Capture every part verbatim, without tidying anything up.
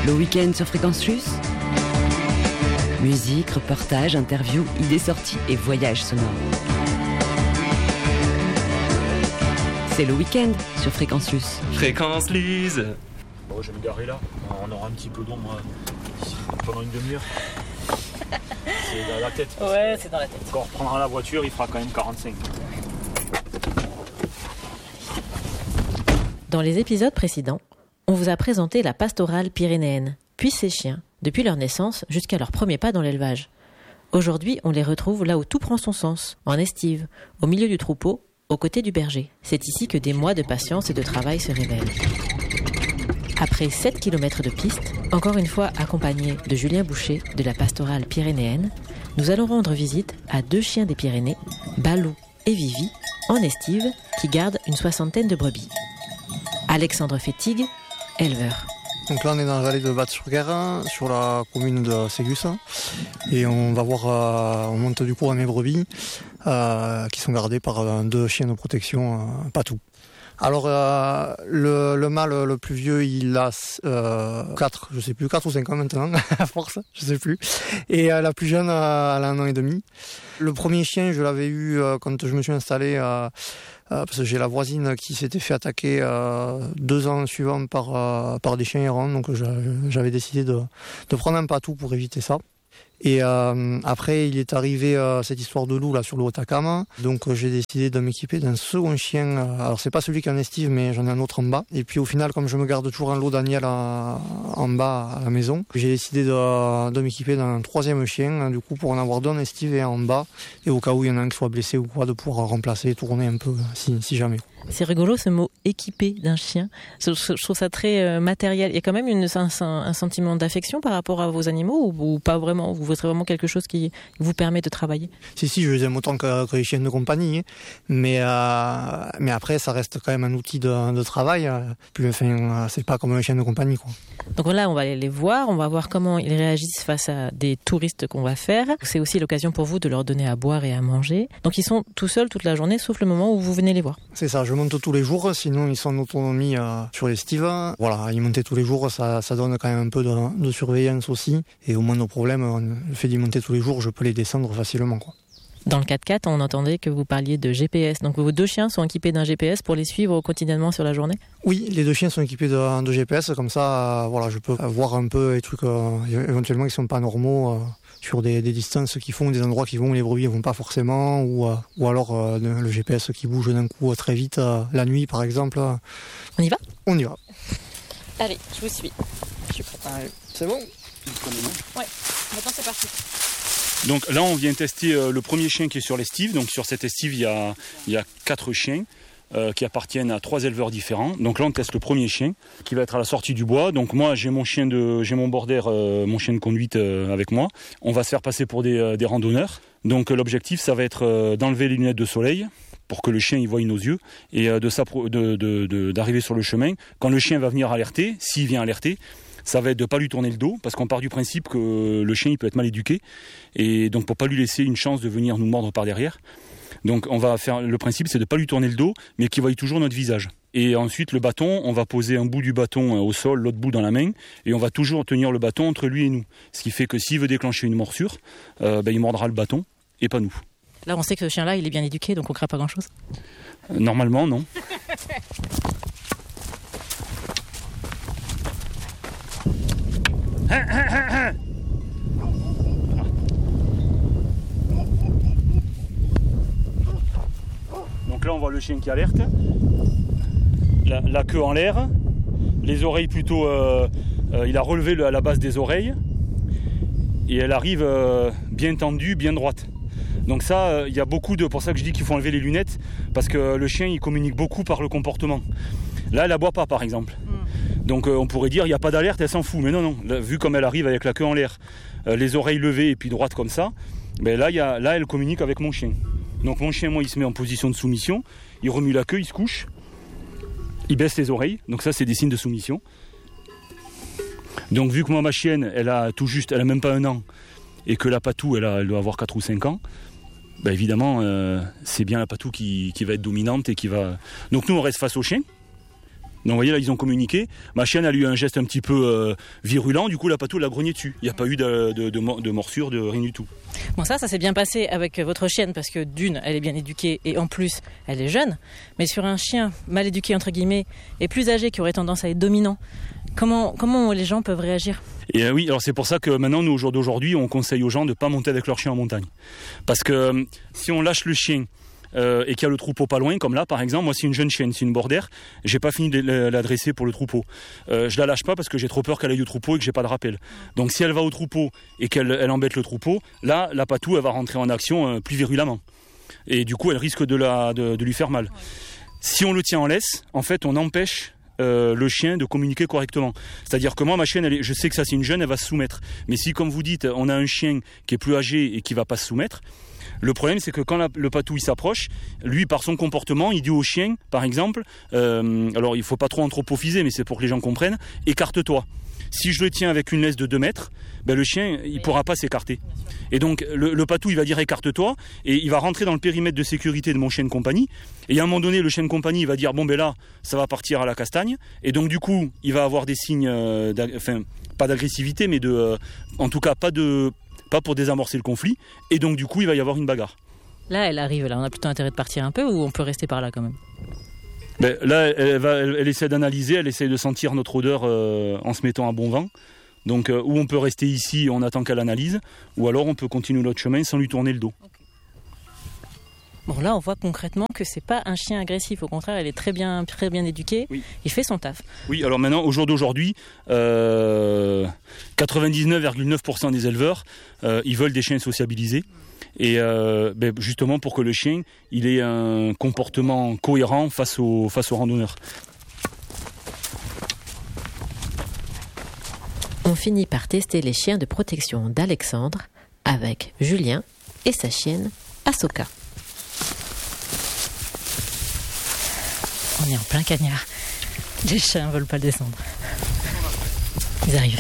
Le week-end sur Fréquence Plus. Musique, reportages, interviews, idées sorties et voyages sonores. C'est le week-end sur Fréquence Plus. Fréquence Lise. Bon, je vais me garer là. On aura un petit peu d'ombre ici pendant une demi-heure. C'est dans la tête. Ouais, c'est dans la tête. Quand on reprendra la voiture, il fera quand même quarante-cinq. Dans les épisodes précédents, on vous a présenté la pastorale pyrénéenne, puis ses chiens, depuis leur naissance jusqu'à leur premier pas dans l'élevage. Aujourd'hui, on les retrouve là où tout prend son sens, en estive, au milieu du troupeau, aux côtés du berger. C'est ici que des mois de patience et de travail se révèlent. Après sept kilomètres de piste, encore une fois accompagné de Julien Boucher de la pastorale pyrénéenne, nous allons rendre visite à deux chiens des Pyrénées, Balou et Vivi, en estive, qui gardent une soixantaine de brebis. Alexandre Fétigue, éleveur. Donc là on est dans la vallée de Batte-sur-Guerre, sur la commune de Ségus, et on va voir, euh, on monte du coup à mes brebis, euh, qui sont gardées par euh, deux chiens de protection, euh, Patou. Alors euh, le, le mâle le plus vieux, il a euh, quatre, je sais plus, quatre ou cinq ans maintenant, à force, je sais plus. Et euh, la plus jeune, euh, elle a un an et demi. Le premier chien, je l'avais eu euh, quand je me suis installé, euh, euh, parce que j'ai la voisine qui s'était fait attaquer euh, deux ans suivants par, euh, par des chiens errants, donc j'avais décidé de, de prendre un Patou pour éviter ça. Et euh, après, il est arrivé euh, cette histoire de loup là sur le Haut-Atacama. Donc euh, j'ai décidé de m'équiper d'un second chien. Euh, alors c'est pas celui qui est en estive, mais j'en ai un autre en bas. Et puis au final, comme je me garde toujours un lot d'Aniel en, en bas à la maison, j'ai décidé de, de m'équiper d'un troisième chien, du coup pour en avoir deux en estive et un en bas. Et au cas où il y en a un qui soit blessé ou quoi, de pouvoir remplacer, tourner un peu si, si jamais. C'est rigolo ce mot équipé d'un chien. Je, je trouve ça très euh, matériel. Il y a quand même une, un, un sentiment d'affection par rapport à vos animaux ou, ou pas vraiment? Vous voudrez vraiment quelque chose qui vous permet de travailler? Si, si, je les aime autant que, que les chiens de compagnie. Hein. Mais, euh, mais après, ça reste quand même un outil de, de travail. Puis, enfin, c'est pas comme un chien de compagnie, quoi. Donc là, on va aller les voir. On va voir comment ils réagissent face à des touristes qu'on va faire. C'est aussi l'occasion pour vous de leur donner à boire et à manger. Donc ils sont tout seuls toute la journée, sauf le moment où vous venez les voir. C'est ça, je monte tous les jours, sinon ils sont en autonomie euh, sur l'estive. Voilà, ils monter tous les jours, ça, ça donne quand même un peu de, de surveillance aussi. Et au moins nos problèmes, le fait d'y monter tous les jours, je peux les descendre facilement, quoi. Dans le quatre-quatre, on entendait que vous parliez de G P S. Donc vos deux chiens sont équipés d'un G P S pour les suivre quotidiennement sur la journée? Oui, les deux chiens sont équipés de, de G P S. Comme ça, euh, voilà, je peux voir un peu les trucs euh, éventuellement qui ne sont pas normaux euh, sur des, des distances qui font, des endroits qui vont où les brebis ne vont pas forcément. Ou, euh, ou alors euh, le, le G P S qui bouge d'un coup très vite, euh, la nuit par exemple. On y va? On y va. Allez, je vous suis. Je suis prête. Allez, c'est bon? Ouais, maintenant c'est parti. Donc là on vient tester euh, le premier chien qui est sur l'estive. Donc sur cette estive il y a, il y a quatre chiens euh, qui appartiennent à trois éleveurs différents. Donc là on teste le premier chien qui va être à la sortie du bois. Donc moi j'ai mon chien de, j'ai mon border, euh, mon chien de conduite euh, avec moi. On va se faire passer pour des, euh, des randonneurs. Donc euh, l'objectif ça va être euh, d'enlever les lunettes de soleil pour que le chien y voie nos yeux et euh, de, de, de, de, d'arriver sur le chemin. Quand le chien va venir alerter, s'il vient alerter, ça va être de ne pas lui tourner le dos, parce qu'on part du principe que le chien il peut être mal éduqué, et donc pour ne pas lui laisser une chance de venir nous mordre par derrière. Donc on va faire, le principe c'est de ne pas lui tourner le dos, mais qu'il voie toujours notre visage. Et ensuite le bâton, on va poser un bout du bâton au sol, l'autre bout dans la main, et on va toujours tenir le bâton entre lui et nous. Ce qui fait que s'il veut déclencher une morsure, euh, ben, il mordra le bâton, et pas nous. Là on sait que ce chien-là il est bien éduqué, donc on ne craint pas grand-chose. Euh, normalement non. Donc là on voit le chien qui alerte, la, la queue en l'air, les oreilles plutôt, euh, euh, il a relevé le, à la base des oreilles et elle arrive euh, bien tendue, bien droite. Donc ça, il euh, y a beaucoup de, pour ça que je dis qu'il faut enlever les lunettes, parce que le chien il communique beaucoup par le comportement. Là elle aboie pas par exemple. Donc euh, on pourrait dire il n'y a pas d'alerte, elle s'en fout. Mais non, non, là, vu comme elle arrive avec la queue en l'air, euh, les oreilles levées et puis droite comme ça, ben là, y a, là elle communique avec mon chien. Donc mon chien, moi, il se met en position de soumission, il remue la queue, il se couche, il baisse les oreilles, donc ça c'est des signes de soumission. Donc vu que moi ma chienne, elle a tout juste, elle a même pas un an, et que la Patou, elle, a, elle doit avoir quatre ou cinq ans, ben évidemment euh, c'est bien la Patou qui, qui va être dominante et qui va... Donc nous on reste face au chien. Donc vous voyez là ils ont communiqué, ma chienne elle a eu un geste un petit peu euh, virulent, du coup la patou l'a grogné dessus, il n'y a pas eu de, de, de, de morsure, de rien du tout. Bon ça, ça s'est bien passé avec votre chienne parce que d'une, elle est bien éduquée et en plus elle est jeune, mais sur un chien mal éduqué entre guillemets et plus âgé qui aurait tendance à être dominant, comment, comment les gens peuvent réagir ? Et euh, oui, alors c'est pour ça que maintenant nous au jour d'aujourd'hui on conseille aux gens de ne pas monter avec leur chien en montagne. Parce que euh, si on lâche le chien, Euh, et qu'il y a le troupeau pas loin, comme là par exemple, moi c'est une jeune chienne, c'est une bordère, j'ai pas fini de la dresser pour le troupeau. Euh, je la lâche pas parce que j'ai trop peur qu'elle aille au troupeau et que j'ai pas de rappel. Donc si elle va au troupeau et qu'elle elle embête le troupeau, là la patou elle va rentrer en action euh, plus virulemment. Et du coup elle risque de, la, de, de lui faire mal. Si on le tient en laisse, en fait on empêche Euh, le chien de communiquer correctement. C'est-à-dire que moi, ma chienne, elle est, je sais que ça c'est une jeune, elle va se soumettre. Mais si, comme vous dites, on a un chien qui est plus âgé et qui va pas se soumettre, le problème c'est que quand la, le patou il s'approche, lui par son comportement, il dit au chien, par exemple, euh, alors il faut pas trop anthropophiser, mais c'est pour que les gens comprennent, écarte-toi. Si je le tiens avec une laisse de deux mètres, ben le chien il pourra pas s'écarter. Et donc le, le patou il va dire écarte-toi et il va rentrer dans le périmètre de sécurité de mon chien de compagnie. Et à un moment donné le chien de compagnie il va dire bon ben là ça va partir à la castagne. Et donc du coup il va avoir des signes, euh, enfin pas d'agressivité mais de, euh, en tout cas pas de, pas pour désamorcer le conflit. Et donc du coup il va y avoir une bagarre. Là elle arrive, là on a plutôt intérêt de partir un peu ou on peut rester par là quand même ? Ben, là, elle, va, elle, elle essaie d'analyser, elle essaie de sentir notre odeur euh, en se mettant à bon vent. Donc, euh, ou on peut rester ici, on attend qu'elle analyse, ou alors on peut continuer notre chemin sans lui tourner le dos. Okay. Bon, là, on voit concrètement que c'est pas un chien agressif. Au contraire, elle est très bien, très bien éduquée. Oui. Il fait son taf. Oui, alors maintenant, au jour d'aujourd'hui, euh, quatre-vingt-dix-neuf virgule neuf pour cent des éleveurs, euh, ils veulent des chiens sociabilisés. Et euh, ben justement pour que le chien il ait un comportement cohérent face aux, face aux randonneurs. On finit par tester les chiens de protection d'Alexandre avec Julien et sa chienne Ahsoka. On est en plein cagnard. Les chiens ne veulent pas descendre. Ils arrivent.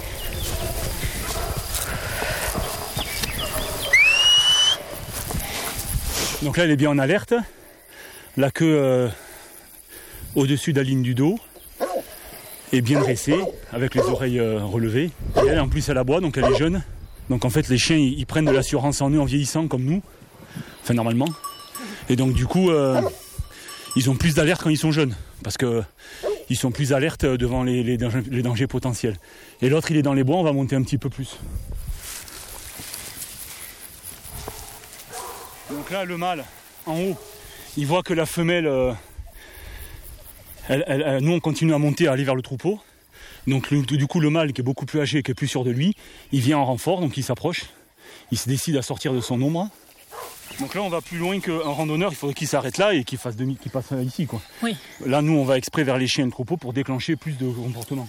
Donc là, elle est bien en alerte. La queue euh, au-dessus de la ligne du dos. Est bien dressée, avec les oreilles euh, relevées. Et elle, en plus, elle aboie, donc elle est jeune. Donc en fait, les chiens, ils, ils prennent de l'assurance en eux en vieillissant, comme nous. Enfin, normalement. Et donc du coup, euh, ils ont plus d'alerte quand ils sont jeunes. Parce qu'ils sont plus alertes devant les, les, dangers, les dangers potentiels. Et l'autre, il est dans les bois, on va monter un petit peu plus. Donc là, le mâle, en haut, il voit que la femelle, euh, elle, elle, elle, nous on continue à monter, à aller vers le troupeau. Donc le, du coup, le mâle qui est beaucoup plus âgé, qui est plus sûr de lui, il vient en renfort, donc il s'approche. Il se décide à sortir de son ombre. Donc là, on va plus loin qu'un randonneur, il faudrait qu'il s'arrête là et qu'il fasse demi, qu'il passe ici, quoi. Oui. Là, nous, on va exprès vers les chiens et le troupeau pour déclencher plus de comportement.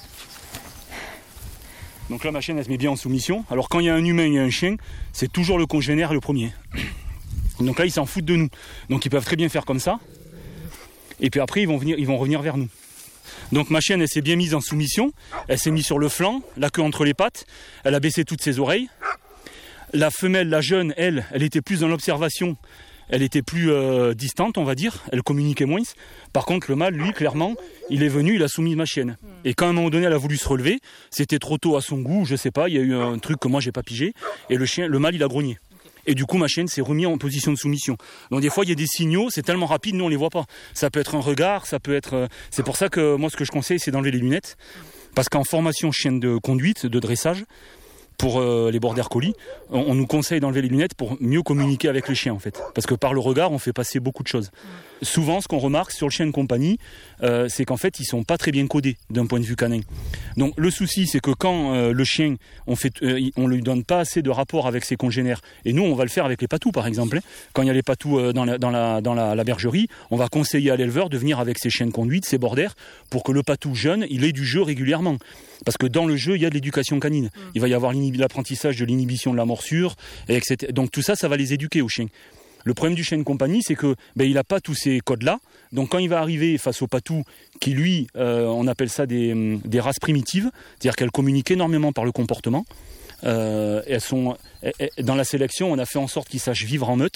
Donc là, ma chienne, elle se met bien en soumission. Alors quand il y a un humain et un chien, c'est toujours le congénère le premier. Donc là, ils s'en foutent de nous. Donc ils peuvent très bien faire comme ça. Et puis après, ils vont, venir, ils vont revenir vers nous. Donc ma chienne, elle s'est bien mise en soumission. Elle s'est mise sur le flanc, la queue entre les pattes. Elle a baissé toutes ses oreilles. La femelle, la jeune, elle, elle était plus dans l'observation. Elle était plus euh, distante, on va dire. Elle communiquait moins. Par contre, le mâle, lui, clairement, il est venu, il a soumis ma chienne. Et quand à un moment donné, elle a voulu se relever, c'était trop tôt à son goût, je sais pas. Il y a eu un truc que moi, j'ai pas pigé. Et le chien, le mâle, il a grogné. Et du coup, ma chienne s'est remise en position de soumission. Donc des fois, il y a des signaux, c'est tellement rapide, nous on les voit pas. Ça peut être un regard, ça peut être. Euh, c'est pour ça que moi, ce que je conseille, c'est d'enlever les lunettes, parce qu'en formation chienne de conduite, de dressage, pour euh, les border collies, on, on nous conseille d'enlever les lunettes pour mieux communiquer avec les chiens en fait. Parce que par le regard, on fait passer beaucoup de choses. Souvent, ce qu'on remarque sur le chien de compagnie, euh, c'est qu'en fait, ils sont pas très bien codés d'un point de vue canin. Donc le souci, c'est que quand euh, le chien, on fait, euh, on lui donne pas assez de rapport avec ses congénères, et nous, on va le faire avec les patous par exemple. Hein. Quand il y a les patous euh, dans, la, dans, la, dans la, la bergerie, on va conseiller à l'éleveur de venir avec ses chiens de conduite, ses borders, pour que le patou jeune, il ait du jeu régulièrement. Parce que dans le jeu, il y a de l'éducation canine. Mmh. Il va y avoir l'apprentissage de l'inhibition de la morsure, et et cetera. Donc tout ça, ça va les éduquer aux chiens. Le problème du chien de compagnie, c'est que ben, il n'a pas tous ces codes-là. Donc quand il va arriver face au patou, qui lui, euh, on appelle ça des, des races primitives, c'est-à-dire qu'elles communiquent énormément par le comportement. Euh, elles sont, elles, dans la sélection, on a fait en sorte qu'ils sachent vivre en meute.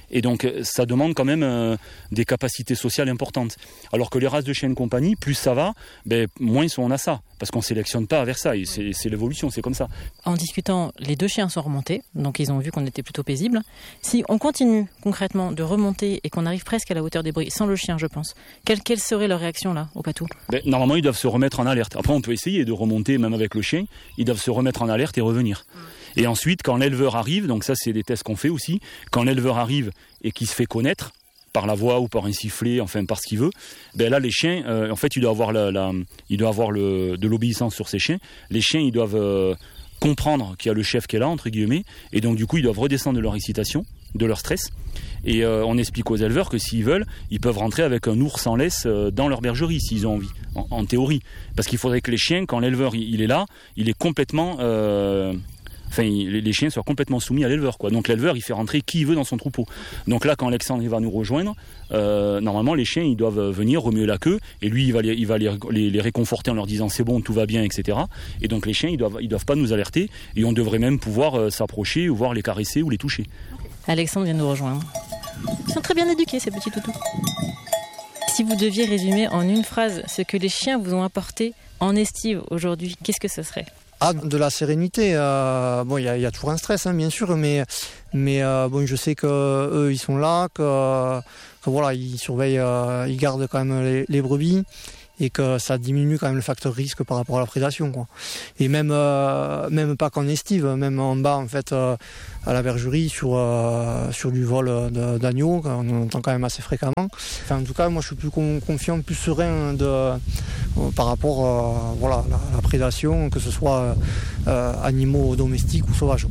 Et donc ça demande quand même euh, des capacités sociales importantes. Alors que les races de chiens de compagnie, plus ça va, ben, moins on a ça. Parce qu'on ne sélectionne pas vers ça, et c'est, c'est l'évolution, c'est comme ça. En discutant, les deux chiens sont remontés, donc ils ont vu qu'on était plutôt paisible. Si on continue concrètement de remonter et qu'on arrive presque à la hauteur des bruits, sans le chien je pense, quelle, quelle serait leur réaction là, au patou? Ben, normalement ils doivent se remettre en alerte. Après on peut essayer de remonter même avec le chien, ils doivent se remettre en alerte et revenir. Mmh. Et ensuite quand l'éleveur arrive, donc ça c'est des tests qu'on fait aussi, quand l'éleveur arrive et qu'il se fait connaître, par la voix ou par un sifflet, enfin par ce qu'il veut, ben là les chiens, euh, en fait il doit avoir, la, la, il doit avoir le, de l'obéissance sur ces chiens. Les chiens ils doivent euh, comprendre qu'il y a le chef qui est là, entre guillemets, et donc du coup ils doivent redescendre de leur excitation, de leur stress. Et euh, on explique aux éleveurs que s'ils veulent, ils peuvent rentrer avec un ours en laisse euh, dans leur bergerie s'ils ont envie, en, en théorie. Parce qu'il faudrait que les chiens, quand l'éleveur il, il est là, il est complètement... Euh, Enfin, les chiens soient complètement soumis à l'éleveur, quoi. Donc l'éleveur, il fait rentrer qui il veut dans son troupeau. Donc là, quand Alexandre il va nous rejoindre, euh, normalement les chiens, ils doivent venir remuer la queue, et lui, il va les, il va les, les, les réconforter en leur disant c'est bon, tout va bien, et cetera. Et donc les chiens, ils doivent, ils doivent pas nous alerter, et on devrait même pouvoir euh, s'approcher, ou voir les caresser ou les toucher. Alexandre vient nous rejoindre. Ils sont très bien éduqués, ces petits toutous. Si vous deviez résumer en une phrase ce que les chiens vous ont apporté en estive aujourd'hui, qu'est-ce que ce serait ? Ah, de la sérénité. Euh, bon, il y, y a toujours un stress, hein, bien sûr, mais mais euh, bon, je sais que eux, ils sont là, que, que voilà, ils surveillent, euh, ils gardent quand même les, les brebis, et que ça diminue quand même le facteur risque par rapport à la prédation, quoi. Et même euh, même pas qu'en estive, même en bas, en fait, euh, à la bergerie, sur euh, sur du vol de, d'agneaux, on en entend quand même assez fréquemment. Enfin, en tout cas, moi, je suis plus confiant, plus serein de euh, par rapport à euh, voilà la, la prédation, que ce soit euh, animaux domestiques ou sauvages.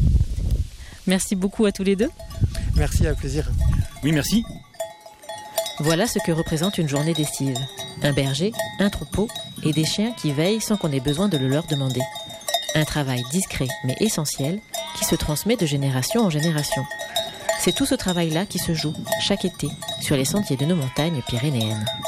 Merci beaucoup à tous les deux. Merci, avec plaisir. Oui, merci. Voilà ce que représente une journée d'estive. Un berger, un troupeau et des chiens qui veillent sans qu'on ait besoin de le leur demander. Un travail discret mais essentiel qui se transmet de génération en génération. C'est tout ce travail-là qui se joue chaque été sur les sentiers de nos montagnes pyrénéennes.